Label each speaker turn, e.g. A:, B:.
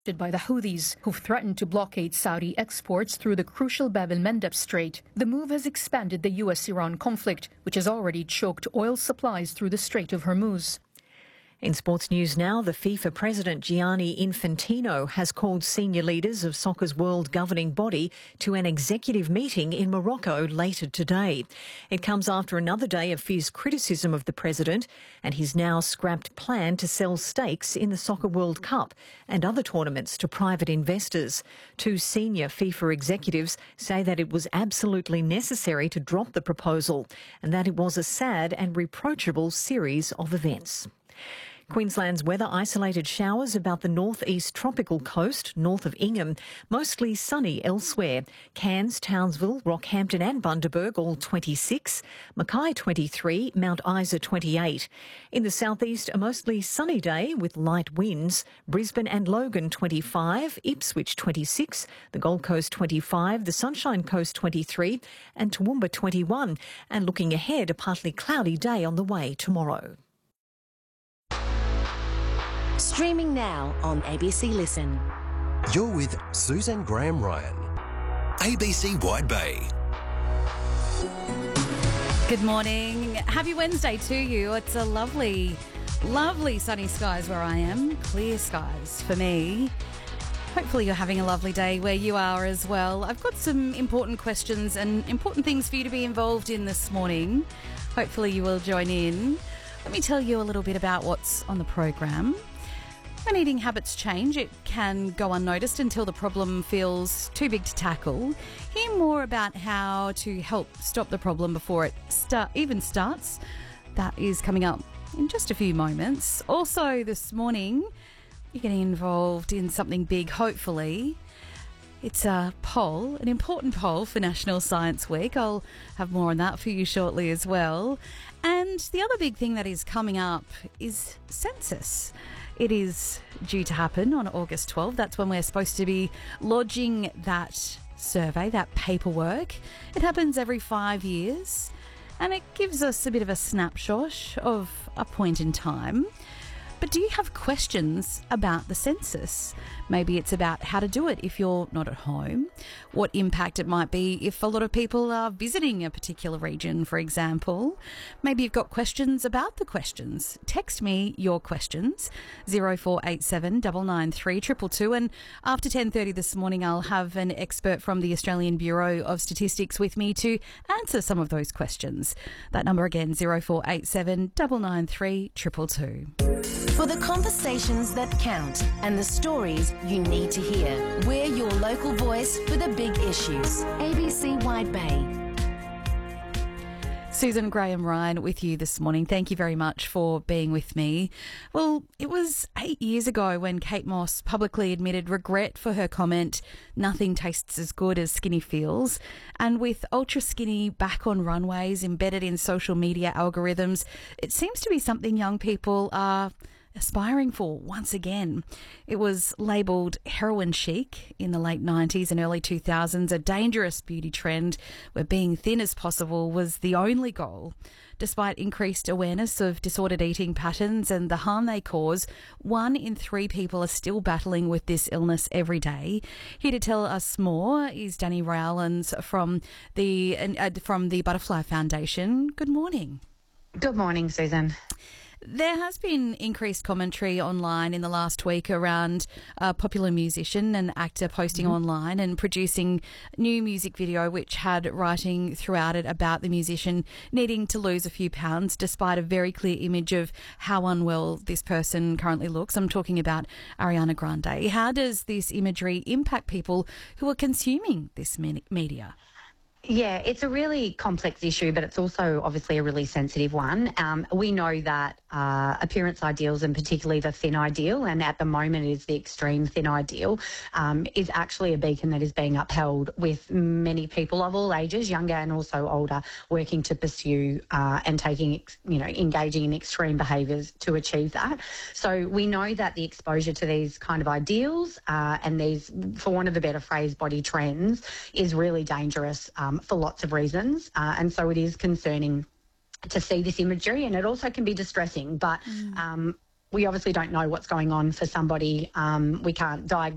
A: by the Houthis, who've threatened to blockade Saudi exports through the crucial Bab el-Mandeb Strait. The move has expanded the US-Iran conflict, which has already choked oil supplies through the Strait of Hormuz.
B: In sports news now, the FIFA president Gianni Infantino has called senior leaders of soccer's world governing body to an executive meeting in Morocco later today. It comes after another day of fierce criticism of the president and his now scrapped plan to sell stakes in the Soccer World Cup and other tournaments to private investors. Two senior FIFA executives say that it was absolutely necessary to drop the proposal and that it was a sad and reproachable series of events. Queensland's weather isolated showers about the northeast tropical coast, north of Ingham, mostly sunny elsewhere. Cairns, Townsville, Rockhampton and Bundaberg all 26, Mackay 23, Mount Isa 28. In the southeast, a mostly sunny day with light winds. Brisbane and Logan 25, Ipswich 26, the Gold Coast 25, the Sunshine Coast 23 and Toowoomba 21. And looking ahead, a partly cloudy day on the way tomorrow.
C: Streaming now on ABC Listen.
D: You're with Susan Graham Ryan. ABC Wide Bay.
E: Good morning. Happy Wednesday to you. It's a lovely, lovely sunny skies where I am. Clear skies for me. Hopefully you're having a lovely day where you are as well. I've got some important questions and important things for you to be involved in this morning. Hopefully you will join in. Let me tell you a little bit about what's on the program. When eating habits change, it can go unnoticed until the problem feels too big to tackle. Hear more about how to help stop the problem before it even starts. That is coming up in just a few moments. Also this morning, you're getting involved in something big, hopefully. It's a poll, an important poll for National Science Week. I'll have more on that for you shortly as well. And the other big thing that is coming up is census. It is due to happen on August 12th. That's when we're supposed to be lodging that survey, that paperwork. It happens every 5 years and it gives us a bit of a snapshot of a point in time. But do you have questions about the census? Maybe it's about how to do it if you're not at home, what impact it might be if a lot of people are visiting a particular region, for example. Maybe you've got questions about the questions. Text me your questions, 0487 993 222. And after 10:30 this morning, I'll have an expert from the Australian Bureau of Statistics with me to answer some of those questions. That number again, 0487 993 222.
C: For the conversations that count and the stories you need to hear, we're your local voice for the big issues. ABC Wide Bay.
E: Susan Graham Ryan with you this morning. Thank you very much for being with me. Well, it was 8 years ago when Kate Moss publicly admitted regret for her comment, "Nothing tastes as good as skinny feels." And with ultra skinny back on runways, embedded in social media algorithms, it seems to be something young people are aspiring for once again. It was labelled heroin chic in the late 90s and early 2000s, a dangerous beauty trend where being thin as possible was the only goal. Despite increased awareness of disordered eating patterns and the harm they cause, 1 in 3 people are still battling with this illness every day. Here to tell us more is Danny Rowlands from the Butterfly Foundation. Good morning.
F: Good morning, Susan.
E: There has been increased commentary online in the last week around a popular musician and actor posting online and producing new music video which had writing throughout it about the musician needing to lose a few pounds despite a very clear image of how unwell this person currently looks. I'm talking about Ariana Grande. How does this imagery impact people who are consuming this media?
F: Yeah, it's a really complex issue, but it's also obviously a really sensitive one. We know that appearance ideals, and particularly the thin ideal, and at the moment is the extreme thin ideal, is actually a beacon that is being upheld with many people of all ages, younger and also older, working to pursue and taking, engaging in extreme behaviours to achieve that. So we know that the exposure to these kind of ideals and these, for want of a better phrase, body trends is really dangerous for lots of reasons. And so it is concerning to see this imagery, and it also can be distressing. But we obviously don't know what's going on for somebody. We can't diagnose